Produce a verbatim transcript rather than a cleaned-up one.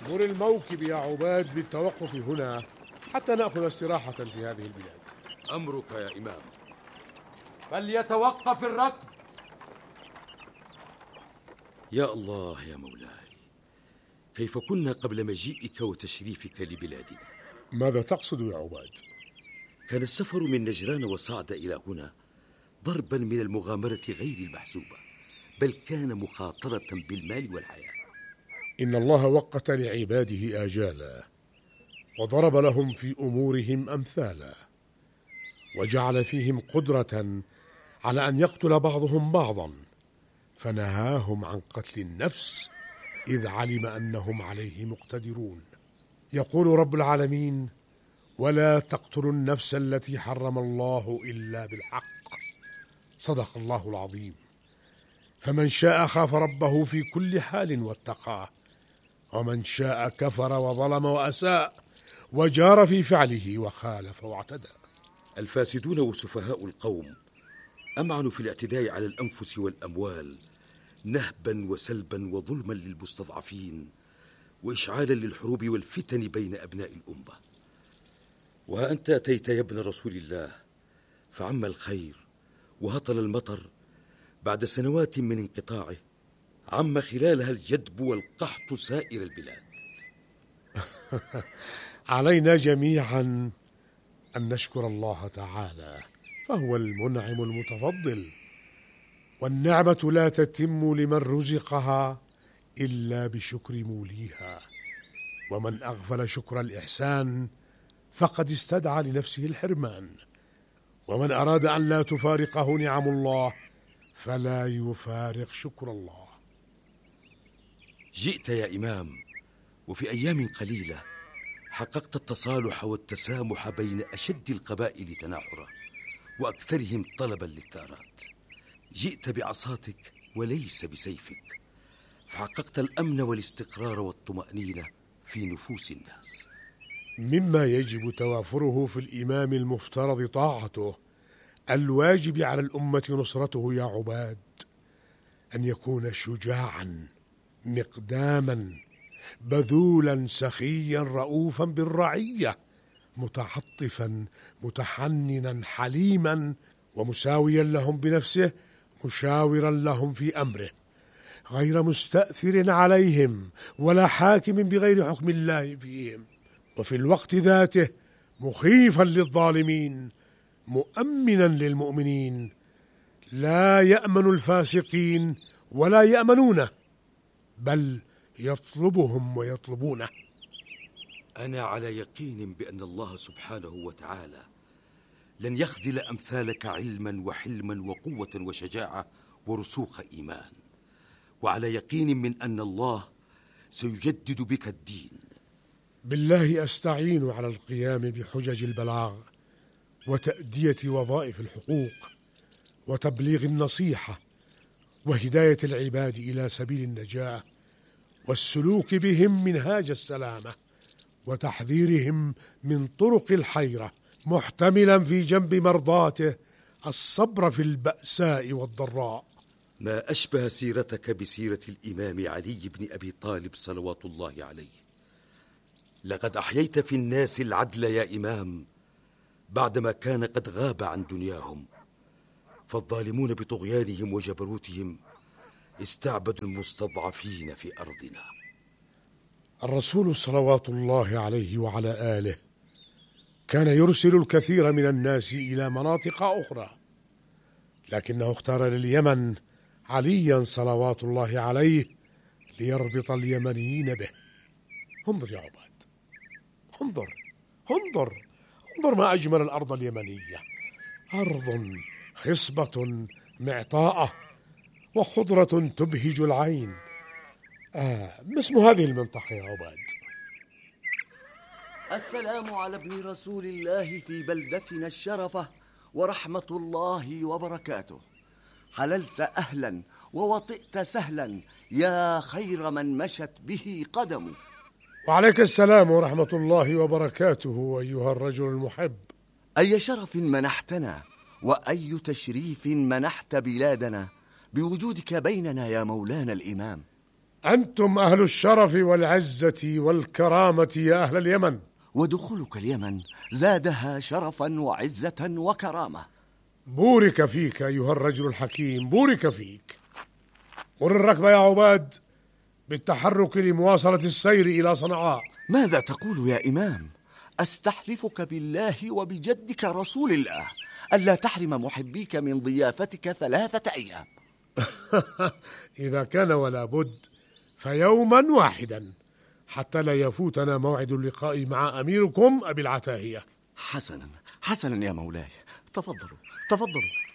مر الموكب يا عباد بالتوقف هنا حتى نأخذ استراحة في هذه البلاد. أمرك يا إمام. فليتوقف الركب. يا الله يا مولاي، كيف كنا قبل مجيئك وتشريفك لبلادنا؟ ماذا تقصد يا عباد؟ كان السفر من نجران وصعد إلى هنا ضربا من المغامرة غير المحسوبة، بل كان مخاطرة بالمال والحياة. إن الله وقت لعباده آجالا، وضرب لهم في أمورهم أمثالا، وجعل فيهم قدرة على أن يقتل بعضهم بعضا، فنهاهم عن قتل النفس إذ علم أنهم عليه مقتدرون. يقول رب العالمين: ولا تقتلوا النفس التي حرم الله إلا بالحق. صدق الله العظيم. فمن شاء خاف ربه في كل حال واتقاه، ومن شاء كفر وظلم وأساء وجار في فعله وخالف واعتدى. الفاسدون وسفهاء القوم أمعنوا في الاعتداء على الأنفس والأموال، نهبا وسلبا وظلما للمستضعفين، وإشعالا للحروب والفتن بين أبناء الأمة. وها أنت أتيت يا ابن رسول الله فعم الخير وهطل المطر بعد سنوات من انقطاعه، عم خلالها الجدب والقحط سائر البلاد. علينا جميعا أن نشكر الله تعالى، فهو المنعم المتفضل، والنعمة لا تتم لمن رزقها إلا بشكر موليها، ومن أغفل شكر الإحسان فقد استدعى لنفسه الحرمان، ومن أراد أن لا تفارقه نعم الله فلا يفارق شكر الله. جئت يا إمام وفي أيام قليلة حققت التصالح والتسامح بين أشد القبائل تناحرا وأكثرهم طلبا للثارات. جئت بعصاتك وليس بسيفك، فحققت الأمن والاستقرار والطمأنينة في نفوس الناس. مما يجب توافره في الإمام المفترض طاعته، الواجب على الأمة نصرته يا عباد، أن يكون شجاعا مقداما بذولا سخيا رؤوفا بالرعية، متعطفا متحننا حليما، ومساويا لهم بنفسه مشاورا لهم في أمره، غير مستأثر عليهم ولا حاكم بغير حكم الله فيهم، وفي الوقت ذاته مخيفا للظالمين مؤمنا للمؤمنين، لا يأمن الفاسقين ولا يأمنونه، بل يطلبهم ويطلبونه. أنا على يقين بأن الله سبحانه وتعالى لن يخذل أمثالك علما وحلما وقوة وشجاعة ورسوخ إيمان، وعلى يقين من أن الله سيجدد بك الدين. بالله أستعين على القيام بحجج البلاغ وتأدية وظائف الحقوق وتبليغ النصيحة وهداية العباد إلى سبيل النجاة والسلوك بهم منهاج السلامة وتحذيرهم من طرق الحيرة، محتملا في جنب مرضاته الصبر في البأساء والضراء. ما أشبه سيرتك بسيرة الإمام علي بن أبي طالب صلوات الله عليه. لقد أحييت في الناس العدل يا إمام بعدما كان قد غاب عن دنياهم، فالظالمون بطغيانهم وجبروتهم استعبدوا المستضعفين في أرضنا. الرسول صلوات الله عليه وعلى آله كان يرسل الكثير من الناس إلى مناطق أخرى، لكنه اختار لليمن عليا صلوات الله عليه ليربط اليمنيين به. انظر يا عباد، انظر انظر انظر ما أجمل الأرض اليمنية، أرض خصبة معطاءة وخضرة تبهج العين. آه ما اسم هذه المنطقة يا عباد؟ السلام على ابن رسول الله في بلدتنا الشرفة ورحمة الله وبركاته. حللت أهلا ووطئت سهلا يا خير من مشت به قدم. وعليك السلام ورحمة الله وبركاته أيها الرجل المحب. أي شرف منحتنا وأي تشريف منحت بلادنا بوجودك بيننا يا مولانا الإمام. أنتم أهل الشرف والعزة والكرامة يا أهل اليمن. ودخولك اليمن زادها شرفا وعزة وكرامة. بورك فيك أيها الرجل الحكيم، بورك فيك. مر الركب يا عباد بالتحرك لمواصلة السير إلى صنعاء. ماذا تقول يا إمام؟ أستحلفك بالله وبجدك رسول الله ألا تحرم محبيك من ضيافتك ثلاثة أيام. إذا كان ولا بد فيوما واحدا، حتى لا يفوتنا موعد اللقاء مع أميركم أبي العتاهية. حسنا حسنا يا مولاي، تفضلوا تفضلوا.